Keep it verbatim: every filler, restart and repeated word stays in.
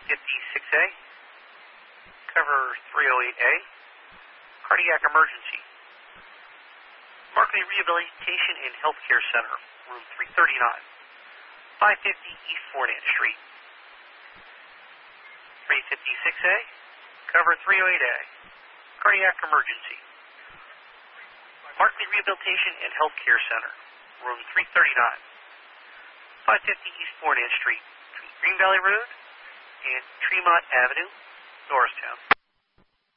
fifty-six A, cover three oh eight A, cardiac emergency. Markley Rehabilitation and Healthcare Center, room three thirty-nine, five fifty East Fornant Street. three fifty-six A, cover three oh eight A, cardiac emergency. Markley Rehabilitation and Healthcare Center, room three thirty-nine, five fifty East Fornant Street, between Green Valley Road and Tremont Avenue, Norristown.